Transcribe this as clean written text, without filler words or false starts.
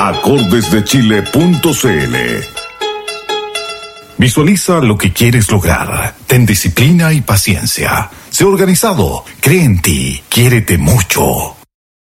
Acordesdechile.cl. Visualiza lo que quieres lograr. Ten disciplina y paciencia. Sé organizado. Cree en ti. Quiérete mucho.